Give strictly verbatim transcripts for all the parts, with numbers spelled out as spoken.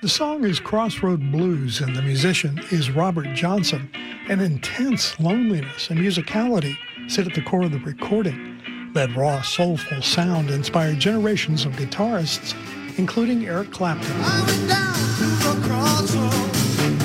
The song is Crossroad Blues, and the musician is Robert Johnson. An intense loneliness and musicality sit at the core of the recording. That raw, soulful sound inspired generations of guitarists, including Eric Clapton. I went down to the crossroads,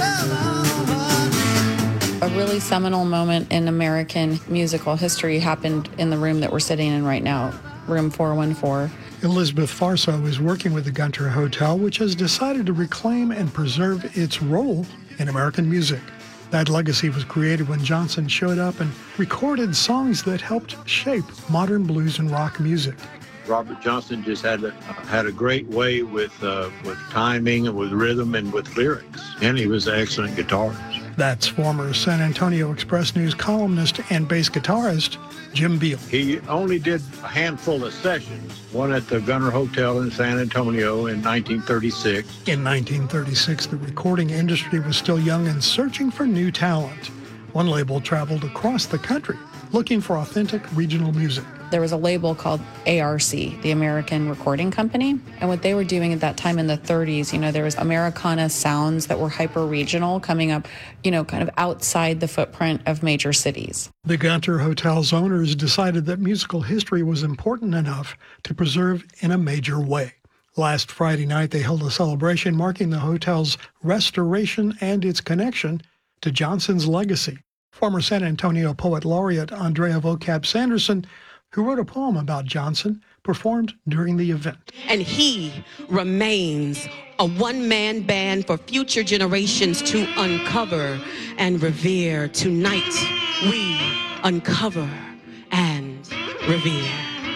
a really seminal moment in American musical history happened in the room that we're sitting in right now, room four one four. Elizabeth Farso is working with the Gunter Hotel, which has decided to reclaim and preserve its role in American music. That legacy was created when Johnson showed up and recorded songs that helped shape modern blues and rock music. Robert Johnson just had a, had a great way with uh, with timing and with rhythm and with lyrics, and he was an excellent guitarist. That's former San Antonio Express News columnist and bass guitarist Jim Beal. He only did a handful of sessions, one at the Gunter Hotel in San Antonio in nineteen thirty-six. In nineteen thirty-six, the recording industry was still young and searching for new talent. One label traveled across the country looking for authentic regional music. There was a label called A R C, the American Recording Company, and what they were doing at that time in the thirties, you know, there was Americana sounds that were hyper-regional coming up, you know, kind of outside the footprint of major cities. The Gunter Hotel's owners decided that musical history was important enough to preserve in a major way. Last Friday night, they held a celebration marking the hotel's restoration and its connection to Johnson's legacy. Former San Antonio Poet Laureate Andrea Vocab Sanderson, who wrote a poem about Johnson, performed during the event. And he remains a one-man band for future generations to uncover and revere. Tonight, we uncover and revere.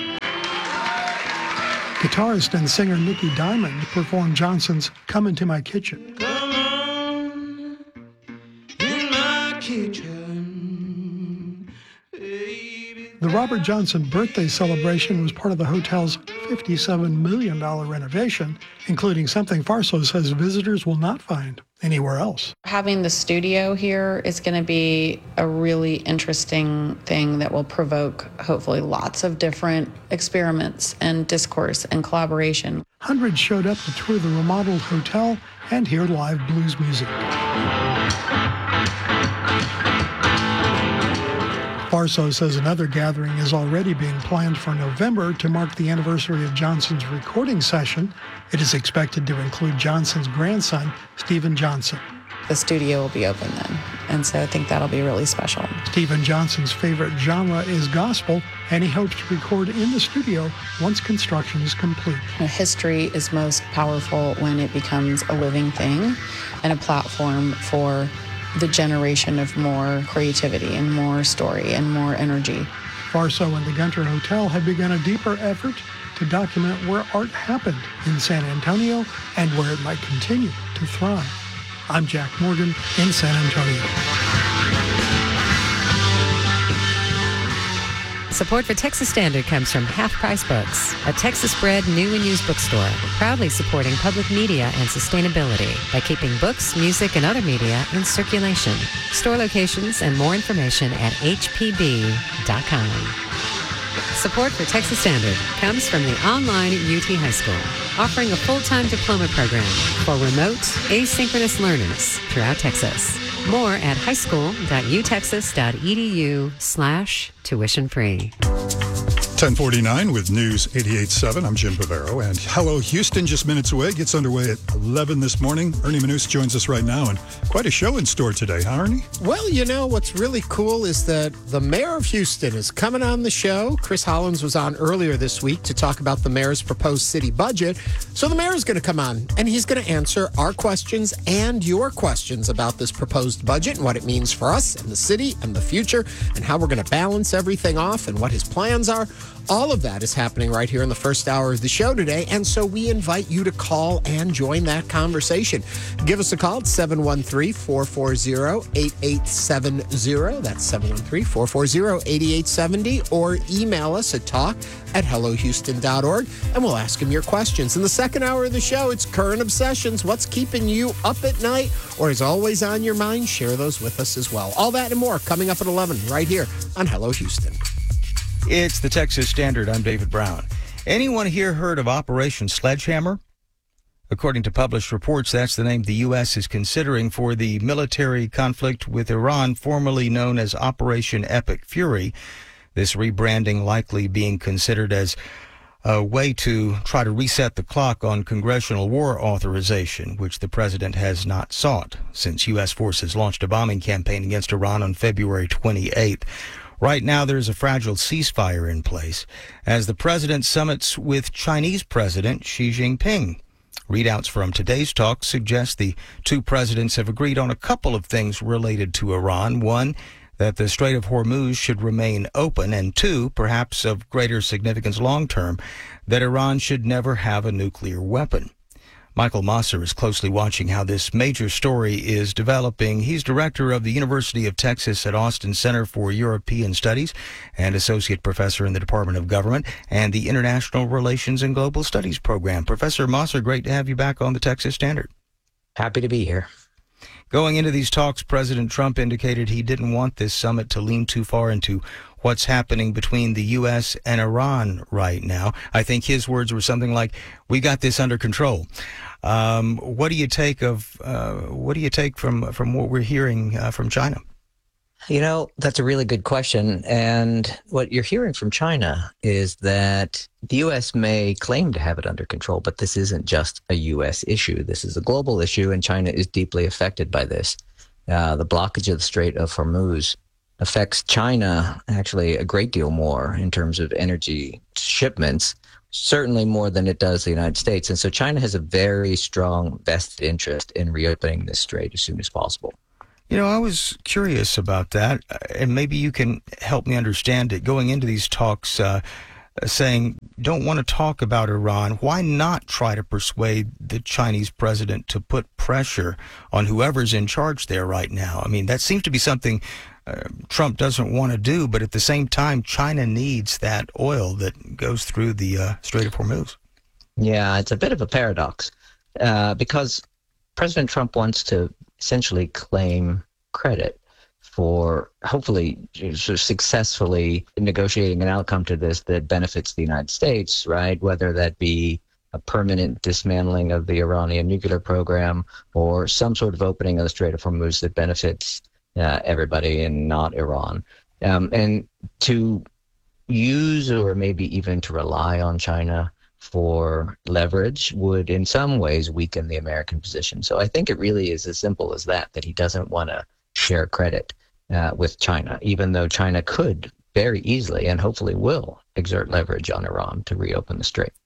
Guitarist and singer Nicky Diamond performed Johnson's Come Into My Kitchen. Come on in my kitchen. The Robert Johnson birthday celebration was part of the hotel's fifty-seven million dollars renovation, including something Farso says visitors will not find anywhere else. Having the studio here is going to be a really interesting thing that will provoke, hopefully, lots of different experiments and discourse and collaboration. Hundreds showed up to tour the remodeled hotel and hear live blues music. Farso says another gathering is already being planned for November to mark the anniversary of Johnson's recording session. It is expected to include Johnson's grandson, Stephen Johnson. The studio will be open then, and so I think that'll be really special. Stephen Johnson's favorite genre is gospel, and he hopes to record in the studio once construction is complete. History is most powerful when it becomes a living thing and a platform for the generation of more creativity and more story and more energy. Farso and the Gunter Hotel have begun a deeper effort to document where art happened in San Antonio and where it might continue to thrive. I'm Jack Morgan in San Antonio. Support for Texas Standard comes from Half Price Books, a Texas-bred new and used bookstore, proudly supporting public media and sustainability by keeping books, music, and other media in circulation. Store locations and more information at h p b dot com. Support for Texas Standard comes from the online U T High School, offering a full-time diploma program for remote, asynchronous learners throughout Texas. More at highschool.utexas.edu slash tuition free. ten forty-nine with News eighty-eight point seven. I'm Jim Bavaro, and Hello Houston, just minutes away, gets underway at eleven this morning. Ernie Manous joins us right now, and quite a show in store today, huh, Ernie? Well, you know, what's really cool is that the mayor of Houston is coming on the show. Chris Hollins was on earlier this week to talk about the mayor's proposed city budget. So the mayor's going to come on, and he's going to answer our questions and your questions about this proposed budget and what it means for us and the city and the future and how we're going to balance everything off and what his plans are. All of that is happening right here in the first hour of the show today, and so we invite you to call and join that conversation. Give us a call at seven one three, four four zero, eight eight seven zero. That's seven one three, four four zero, eight eight seven zero, or email us at talk at hello houston dot org, and we'll ask him your questions. In the second hour of the show, it's current obsessions. What's keeping you up at night or is always on your mind? Share those with us as well. All that and more coming up at eleven right here on Hello Houston. It's the Texas Standard. I'm David Brown. Anyone here heard of Operation Sledgehammer? According to published reports, that's the name the U S is considering for the military conflict with Iran, formerly known as Operation Epic Fury. This rebranding likely being considered as a way to try to reset the clock on congressional war authorization, which the president has not sought since U S forces launched a bombing campaign against Iran on February twenty-eighth. Right now, there's a fragile ceasefire in place as the president summits with Chinese President Xi Jinping. Readouts from today's talk suggest the two presidents have agreed on a couple of things related to Iran. One, that the Strait of Hormuz should remain open, and two, perhaps of greater significance long-term, that Iran should never have a nuclear weapon. Michael Mosser is closely watching how this major story is developing. He's director of the University of Texas at Austin Center for European Studies and associate professor in the Department of Government and the International Relations and Global Studies program. Professor Mosser, great to have you back on the Texas Standard. Happy to be here. Going into these talks, President Trump indicated he didn't want this summit to lean too far into what's happening between the U S and Iran right now. I think his words were something like, "We got this under control." Um, what do you take of uh, what do you take from from what we're hearing uh, from China? You know, that's a really good question. And what you're hearing from China is that the U S may claim to have it under control, but this isn't just a U S issue. This is a global issue, and China is deeply affected by this. Uh, the blockage of the Strait of Hormuz affects China actually a great deal more in terms of energy shipments, certainly more than it does the United States. And so China has a very strong vested interest in reopening this strait as soon as possible. You know, I was curious about that, and maybe you can help me understand it. Going into these talks, uh, saying, don't want to talk about Iran, why not try to persuade the Chinese president to put pressure on whoever's in charge there right now? I mean, that seems to be something uh, Trump doesn't want to do, but at the same time, China needs that oil that goes through the uh, Strait of Hormuz. Yeah, it's a bit of a paradox uh, because President Trump wants to essentially claim credit for hopefully sort of successfully negotiating an outcome to this that benefits the United States, right? Whether that be a permanent dismantling of the Iranian nuclear program or some sort of opening of the Strait of Hormuz that benefits uh, everybody and not Iran. Um, and to use or maybe even to rely on China for leverage would in some ways weaken the American position. So I think it really is as simple as that, that he doesn't want to share credit uh, with China, even though China could very easily and hopefully will exert leverage on Iran to reopen the strait.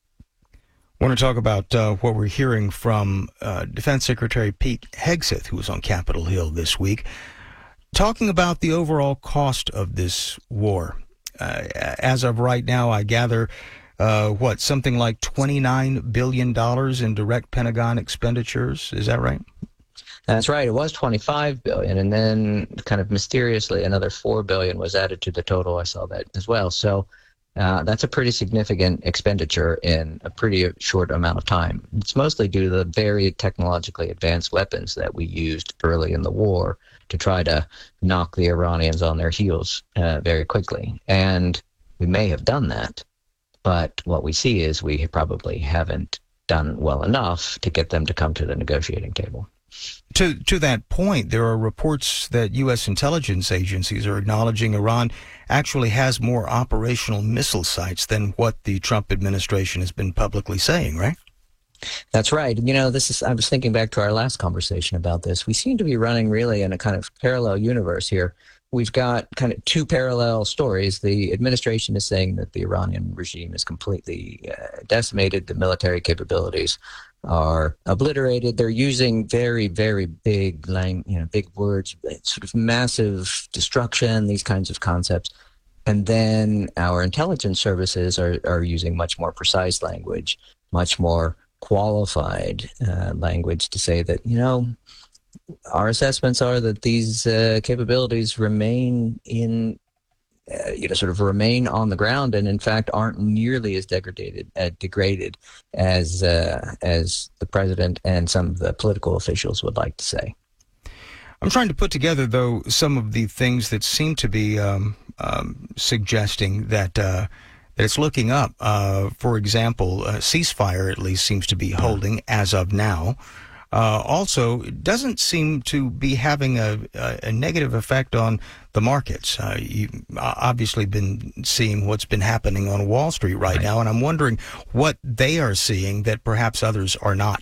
I want to talk about uh, what we're hearing from uh, Defense Secretary Pete Hegseth, who was on Capitol Hill this week, talking about the overall cost of this war. Uh, as of right now, I gather Uh, what, something like twenty-nine billion dollars in direct Pentagon expenditures. Is that right? That's right. It was twenty-five billion dollars, and then kind of mysteriously another four billion dollars was added to the total. I saw that as well. So uh, that's a pretty significant expenditure in a pretty short amount of time. It's mostly due to the very technologically advanced weapons that we used early in the war to try to knock the Iranians on their heels uh, very quickly. And we may have done that. But what we see is we probably haven't done well enough to get them to come to the negotiating table. To to that point, there are reports that U S intelligence agencies are acknowledging Iran actually has more operational missile sites than what the Trump administration has been publicly saying, right? That's right. You know, this is, I was thinking back to our last conversation about this. We seem to be running really in a kind of parallel universe here. We've got kind of two parallel stories. The administration is saying that the Iranian regime is completely uh, decimated. The military capabilities are obliterated. They're using very, very big, lang- you know, big words, sort of massive destruction, these kinds of concepts. And then our intelligence services are, are using much more precise language, much more qualified uh, language to say that, you know, our assessments are that these uh, capabilities remain in, uh, you know, sort of remain on the ground, and in fact aren't nearly as degraded, uh, degraded as uh, as the president and some of the political officials would like to say. I'm trying to put together, though, some of the things that seem to be um, um, suggesting that uh, that it's looking up. Uh, for example, a ceasefire at least seems to be holding as of now. Uh, also, it doesn't seem to be having a, a, a negative effect on the markets. Uh, you've obviously been seeing what's been happening on Wall Street right, right now, and I'm wondering what they are seeing that perhaps others are not.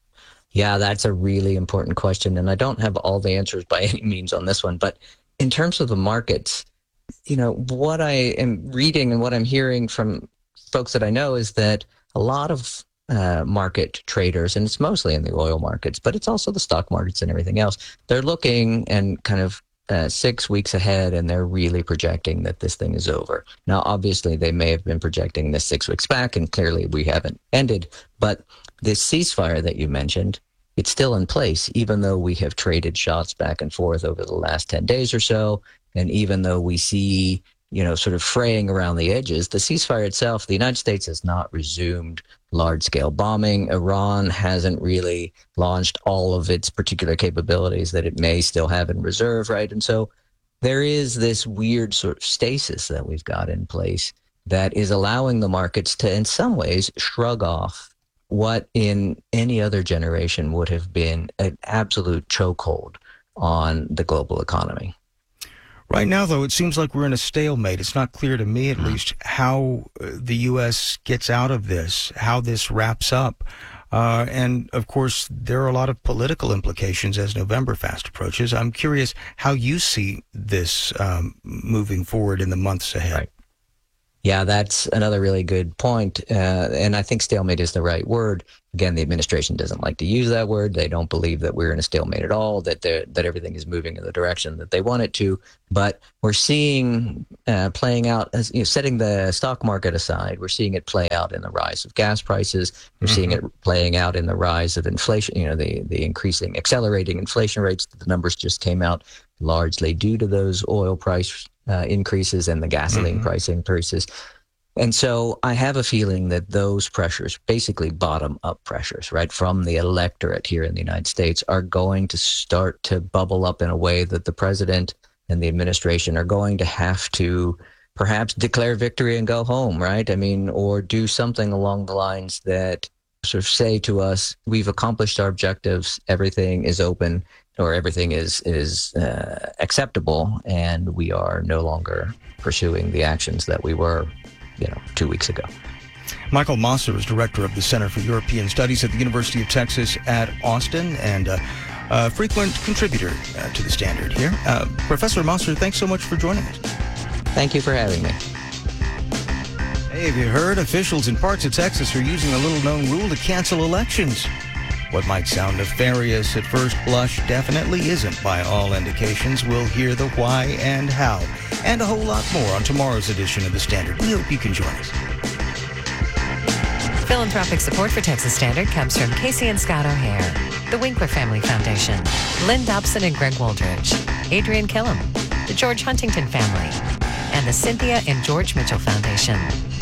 Yeah, that's a really important question, and I don't have all the answers by any means on this one. But in terms of the markets, you know, what I am reading and what I'm hearing from folks that I know is that a lot of Uh, market traders, and it's mostly in the oil markets, but it's also the stock markets and everything else. They're looking and kind of uh, six weeks ahead, and they're really projecting that this thing is over. Now, obviously, they may have been projecting this six weeks back, and clearly we haven't ended. But this ceasefire that you mentioned, it's still in place, even though we have traded shots back and forth over the last ten days or so, and even though we see, you know, sort of fraying around the edges, the ceasefire itself, the United States has not resumed large-scale bombing. Iran hasn't really launched all of its particular capabilities that it may still have in reserve, right? And so there is this weird sort of stasis that we've got in place that is allowing the markets to, in some ways, shrug off what in any other generation would have been an absolute chokehold on the global economy. Right now, though, it seems like we're in a stalemate. It's not clear to me, at least, how the U S gets out of this, how this wraps up. Uh, and, of course, there are a lot of political implications as November fast approaches. I'm curious how you see this um, moving forward in the months ahead. Right. Yeah, that's another really good point. Uh, and I think stalemate is the right word. Again, the administration doesn't like to use that word. They don't believe that we're in a stalemate at all, that that everything is moving in the direction that they want it to. But we're seeing uh, playing out, as you know, setting the stock market aside, we're seeing it play out in the rise of gas prices. We're mm-hmm. seeing it playing out in the rise of inflation, you know, the, the increasing, accelerating inflation rates. The numbers just came out largely due to those oil price uh, increases and the gasoline mm-hmm. price increases. And so I have a feeling that those pressures, basically bottom-up pressures, right, from the electorate here in the United States, are going to start to bubble up in a way that the president and the administration are going to have to perhaps declare victory and go home, right? I mean, or do something along the lines that sort of say to us, we've accomplished our objectives, everything is open, or everything is is uh, acceptable, and we are no longer pursuing the actions that we were, you know, two weeks ago. Michael Mosser is director of the Center for European Studies at the University of Texas at Austin and uh, a frequent contributor uh, to the Standard here. Uh, Professor Mosser, thanks so much for joining us. Thank you for having me. Hey, have you heard? Officials in parts of Texas are using a little-known rule to cancel elections. What might sound nefarious at first blush definitely isn't by all indications. We'll hear the why and how, and a whole lot more on tomorrow's edition of The Standard. We hope you can join us. Philanthropic support for Texas Standard comes from Casey and Scott O'Hare, the Winkler Family Foundation, Lynn Dobson and Greg Wooldridge, Adrian Killam, the George Huntington Family, and the Cynthia and George Mitchell Foundation.